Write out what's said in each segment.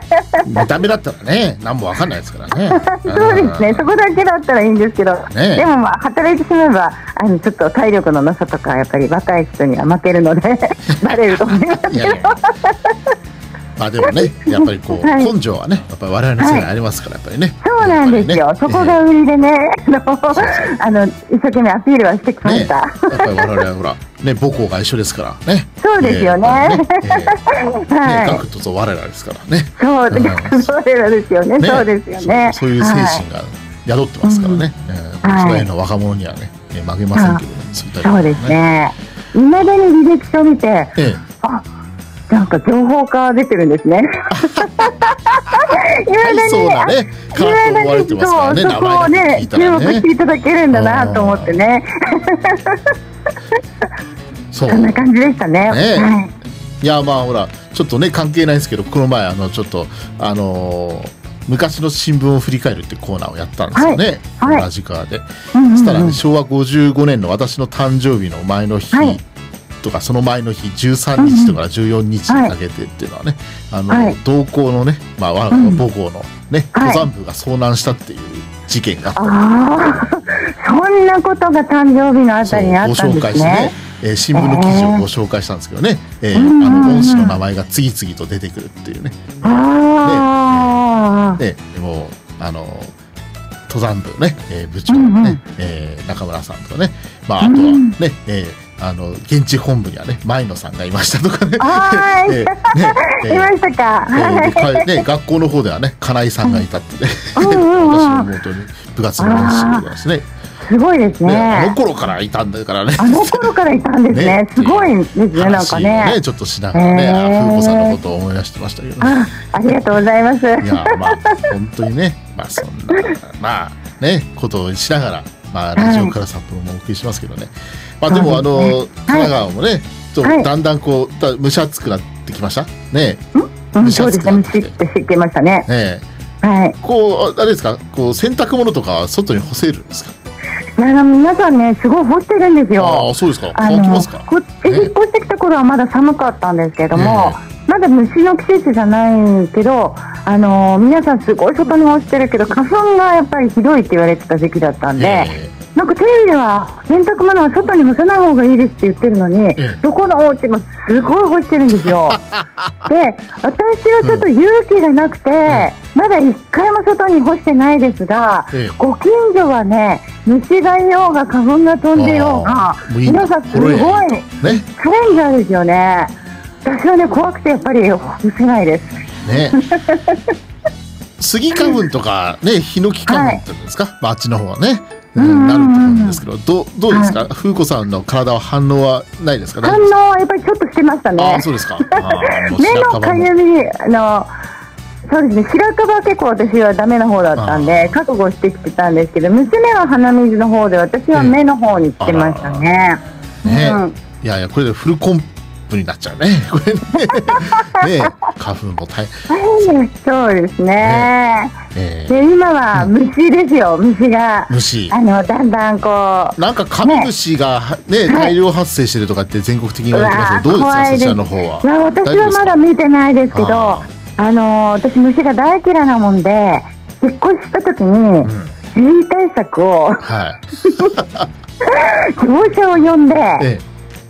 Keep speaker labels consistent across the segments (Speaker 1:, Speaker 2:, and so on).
Speaker 1: 見た目だったらね何も分かんないですからね
Speaker 2: そうですね、そこだけだったらいいんですけど、ね、でもまあ働いてしまえばちょっと体力のなさとかやっぱり若い人には負けるのでバレると思いますけどいやいや
Speaker 1: まあでもねやっぱりこう、はい、根性はねやっぱり我々の世界ありますから、やっぱりね、
Speaker 2: そうなんですよ、そこが売りでね、一生懸命アピールはしてきました、
Speaker 1: やっぱり我々はほらね母校が一緒ですからね。
Speaker 2: そうですよね、
Speaker 1: 学徒と我らですからね。
Speaker 2: そうです、我らですよね、そうですよね。
Speaker 1: そういう精神が宿ってますからね、それへの若者にはね負けませんけど、
Speaker 2: そうですね。いまだに履歴書を見て、あ、なんか情報化出てるんですね。
Speaker 1: そうだね。カート思われてますからね。
Speaker 2: そこをね注目していただけるんだなと思ってね。そんな感じでしたね。
Speaker 1: いやまあほらちょっとね関係ないですけど、この前ちょっと昔の新聞を振り返るってコーナーをやったんですよね、ラジカーで。そしたらね、昭和55年の私の誕生日の前の日とかその前の日13日とか14日にかけてっていうのはね、同校のね、まあ我が母校のね、登山部が遭難したっていう事件があった。
Speaker 2: そんなことが誕生日のあたりにあったんですね。
Speaker 1: 新聞の記事をご紹介したんですけどね、恩師の名前が次々と出てくるっていうね。でも登山部ね、部長のね、中村さんとかね、まあ、あとはね、現地本部にはね前野さんがいましたとかね、
Speaker 2: いましたか。
Speaker 1: 学校の方ではね金井さんがいたってね、私の妹に部活の恩師でですね。
Speaker 2: すごいですね。
Speaker 1: あの頃からいたんだからね。
Speaker 2: あの頃からいたんですね。すごいですね、なんかね。
Speaker 1: ちょっとしながらね、風子さんのことを思い出してましたけど。
Speaker 2: ありがとうございます。い
Speaker 1: や、まあ本当にね、まあそんなまあねことをしながら、まあラジオから札幌もお送りしますけどね。まあでも神奈川もね、だんだんこう蒸し暑くなってきましたね。
Speaker 2: 蒸し暑くなってきましたね。はい。
Speaker 1: こうあれですか、こう洗濯物とか外に干せるんですか。
Speaker 2: 皆さんねすごい干してるんですよ。
Speaker 1: ああ、そうですか。乾きますか。
Speaker 2: こっち引っ越してきた頃はまだ寒かったんですけれども、まだ虫の季節じゃないけど、皆さんすごい外に干してるけど花粉がやっぱりひどいって言われてた時期だったんで、なんかテレビでは洗濯物は外に干さない方がいいですって言ってるのに、どこのお家もすごい干してるんですよ。で、私はちょっと勇気がなくて、まだ一回も外に干してないですが、ご近所はね、虫がいようが花粉が飛んでようが、皆さんすごいチャレンジャーですよね。私はね怖くてやっぱり干せないです。ね。
Speaker 1: スギ花粉とかね、ヒノキ花粉って言うんですか、あっちの方はね。なると思うんですけど、どうですか、風子さんの体は反応はないですか。
Speaker 2: 反応はやっぱりちょっとしてましたね。
Speaker 1: あ、そうですか。
Speaker 2: 目のかゆみ、そうですね、白樺は結構私はダメな方だったんで覚悟してきてたんですけど、娘は鼻水の方で私は目の方に来てましたね。い
Speaker 1: やいや、これでフルコンプになっちゃうね。これね、花粉も大
Speaker 2: 変。そうですね。で今は虫ですよ。虫がだんだんこう
Speaker 1: なんかカメムシがね大量発生してるとかって全国的に言われてますけど、どうですかそちらの方は。
Speaker 2: 私はまだ見てないですけど、私虫が大嫌いなもんで引っ越した時に虫対策を業者を呼んで、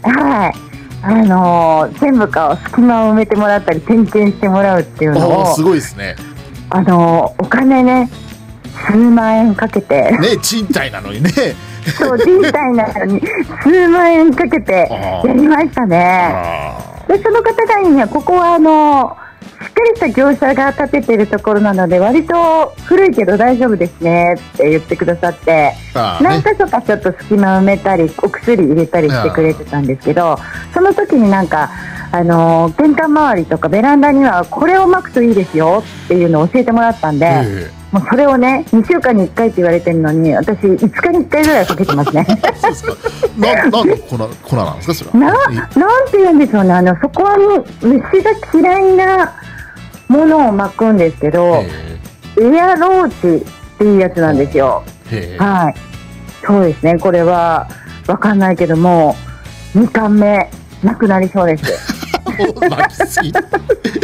Speaker 2: 全部隙間を埋めてもらったり点検してもらうっていうのを、
Speaker 1: すごいですね。
Speaker 2: お金ね数万円かけて
Speaker 1: ね、賃貸なのにね。
Speaker 2: そう賃貸なのに数万円かけてやりましたね。でその方がいいにはここはしっかりした業者が建ててるところなので割と古いけど大丈夫ですねって言ってくださって、何か所かちょっと隙間埋めたりお薬入れたりしてくれてたんですけど、その時になんか玄関周りとかベランダにはこれを巻くといいですよっていうのを教えてもらったんで、もうそれをね2週間に1回って言われてるのに私5日に1回ぐらいかけてますね。
Speaker 1: そうですか。なんで粉なんですかそれは。
Speaker 2: なんて言うんでしょうね、そこは虫が嫌いなものを巻くんですけど、エアローチっていうやつなんですよ。はい、そうですね。これは分かんないけども2巻目なくなりそうです。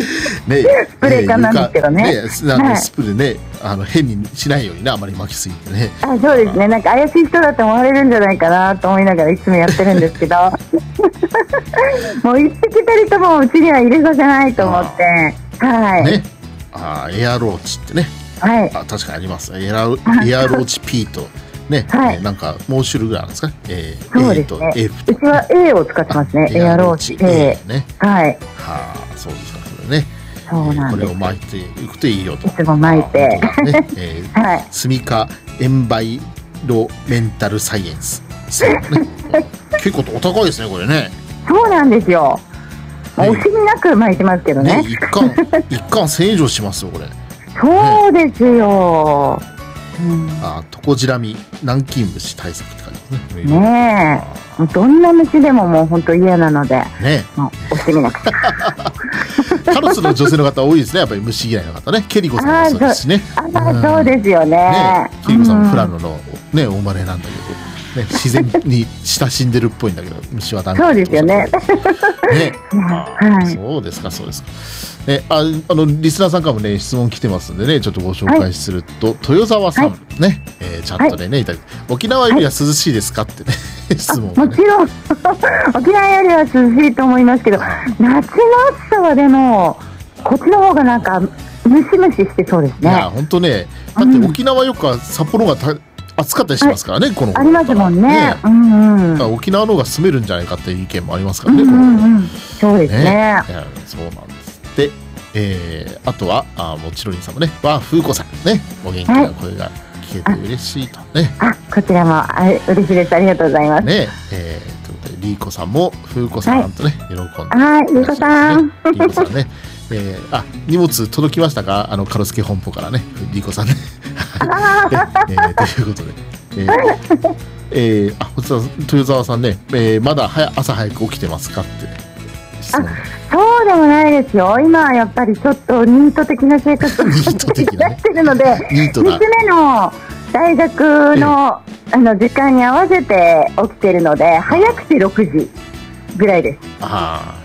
Speaker 1: ね、
Speaker 2: スプレー缶なんですけどね。
Speaker 1: スプレーね、変にしないようにね、あまり巻きすぎてね。
Speaker 2: そうですね、なんか怪しい人だと思われるんじゃないかなと思いながらいつもやってるんですけどもう一匹たりともうちには入れさせないと思って、はい。
Speaker 1: ね、エアローチってね、
Speaker 2: はい、
Speaker 1: 確かにあります。エアローチ P とね、はい、なんかもう種類ぐらいあるんですか。
Speaker 2: そうですね。F とうちは A を使ってますね。エアローチ A ね。はい。
Speaker 1: そうですか。それね。
Speaker 2: そうなんです。
Speaker 1: これを巻いていくといいよと。
Speaker 2: いつも巻いて。
Speaker 1: はい。スミカエンバイロメンタルサイエンス。そうね。結構お高いですねこれね。
Speaker 2: そうなんですよ。惜しみなく巻いてますけどね。
Speaker 1: 一貫1000円以上しますよこれ。
Speaker 2: そうですよ。
Speaker 1: トコジラミ南京虫対策って感じですね。
Speaker 2: ねえ、どんな虫でももう本当嫌なので、
Speaker 1: ね、
Speaker 2: 惜しみなく。
Speaker 1: カラスの女性の方多いですね、やっぱり虫嫌いな方ね。ケリコさんもそうですしね。
Speaker 2: そうですよね。
Speaker 1: ケリコさんも富良野のねお生まれなんだけど、ね、自然に親しんでるっぽいんだけど、虫はダメ。
Speaker 2: そうですよね。
Speaker 1: ね、そうですか、そうですか。リスナーさんからもね質問来てますんでね、ちょっとご紹介すると、豊沢さんね、チャットでねいただいて、沖縄よりは涼しいですかってね質問
Speaker 2: もちろん沖縄よりは涼しいと思いますけど、夏の暑さはでもこっちの方がなんかムシムシしてそうですね。
Speaker 1: いや本当ね、だって沖縄よくは札幌が暑かったりしますからね、この
Speaker 2: ありますもんね。
Speaker 1: 沖縄の方が住めるんじゃないかっていう意見もありますからね。
Speaker 2: そうですね。
Speaker 1: そうなんです。で、あとはもちろんさんもね、風子さんね、お元気な声が聞けて嬉しいとね。
Speaker 2: こちらも嬉しいです。ありがとうございます。
Speaker 1: ね、ということでリーコさんも風子さんとね、喜んで。
Speaker 2: リーコさん。
Speaker 1: リーコさんね。荷物届きましたか、カロスケ本舗からね、リーコさんね。ということで、豊沢さんね、まだ朝早く起きてますかって。
Speaker 2: そうでもないですよ。今はやっぱりちょっとニート的な生活をしてるので、娘の大学の時間に合わせて起きてるので、早くて6時ぐらいです。
Speaker 1: はい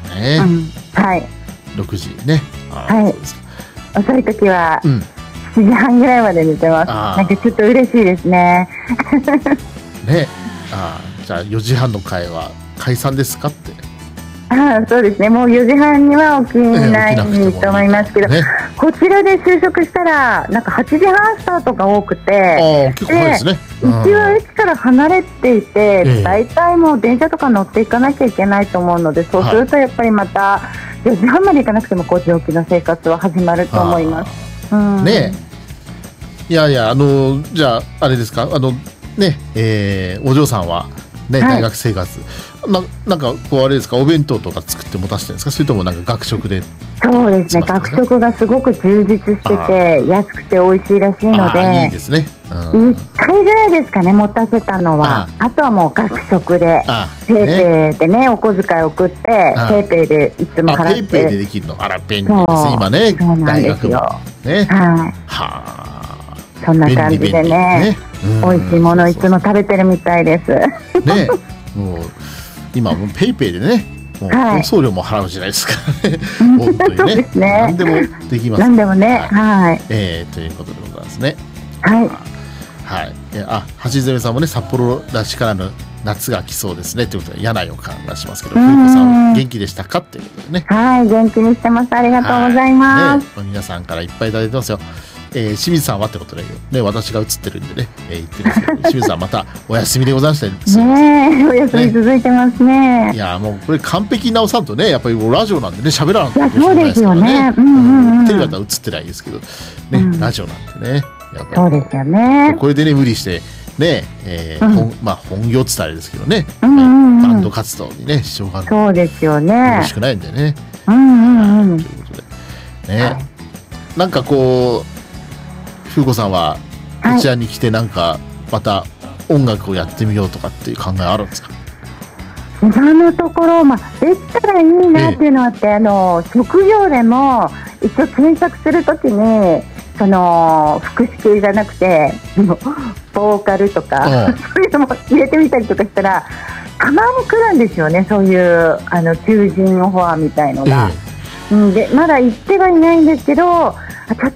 Speaker 1: 。6時ね。
Speaker 2: はい。遅い時は7時半ぐらいまで寝てます。なんかちょっと嬉しいですね。
Speaker 1: ね、じゃあ4時半の会は解散ですかって。
Speaker 2: そうですね。もう4時半には起きないと思いますけど、こちらで就職したらなんか8時半スタートが多くて、
Speaker 1: 結構早いですね。
Speaker 2: うちは駅から離れていて、大体もう電車とか乗っていかなきゃいけないと思うので、そうするとやっぱりまた4時半まで行かなくても5時起きの生活は始まると思います。
Speaker 1: ねえ、いやじゃああれですか、ね、お嬢さんはね、大学生活なんかこうあれですか、お弁当とか作って持たせてるんですか、それともなんか学食で。
Speaker 2: そうですね、学食がすごく充実してて安くて美味しいらしいので、
Speaker 1: いいですね。
Speaker 2: 1回ぐらいですかね、持たせたのは。あとはもう学食でペイペイでね、お小遣い送ってペイペイでいつも払って。
Speaker 1: ペイペイでできるの、あら便利です今ね。
Speaker 2: そうなんですよ。そんな感じでね、美味しいものいつも食べてるみたいです。
Speaker 1: ね、もう今もうペイペイでね、もう送料も払うじゃないですか。本当にね。そうですね。何でもできます。
Speaker 2: 何でもね。はい。
Speaker 1: ということでございますね。
Speaker 2: はい。
Speaker 1: はい。橋爪さんもね、札幌らしからぬ夏が来そうですねということで嫌な予感がしますけど、冬子さん元気でしたかっていうことでね。はい、
Speaker 2: 元気にしてます。ありがとうございます。
Speaker 1: 皆さんからいっぱいいただいてますよ。清水さんはってことでね、私が映ってるんでね、言ってるんですけど、清水さんまたお休みでございました
Speaker 2: ね。お休み続いてますね。
Speaker 1: いやもうこれ完璧に直さんとね、やっぱりラジオなんでね、喋らなくて
Speaker 2: そうですよね。
Speaker 1: テレビだったら映ってないですけどね、ラジオなんでね、
Speaker 2: そうですよね。
Speaker 1: これでね無理してね、本業って言ったらあれですけどね、バンド活動にね支障がある。
Speaker 2: そうですよね。
Speaker 1: よろしくないんでね。ということでね、なんかこう風子さんはこちらに来てなんかまた音楽をやってみようとかっていう考えあるんですか？
Speaker 2: 今のところ、できたらいいなっていうのはあって、職業でも一応検索するときに福祉系じゃなくてボーカルとかそういうのも入れてみたりとかしたらたまに来るんですよね、そういう求人オファーみたいのが。 うん、でまだ行ってはいないんですけど、ちょっと